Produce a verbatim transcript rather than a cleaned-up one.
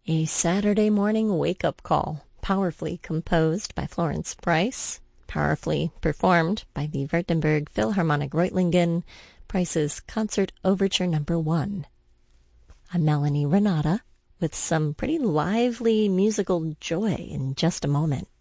A Saturday morning wake-up call, powerfully composed by Florence Price, powerfully performed by the Württemberg Philharmonic Reutlingen, Price's Concert Overture Number One. I'm Melanie Renata with some pretty lively musical joy in just a moment.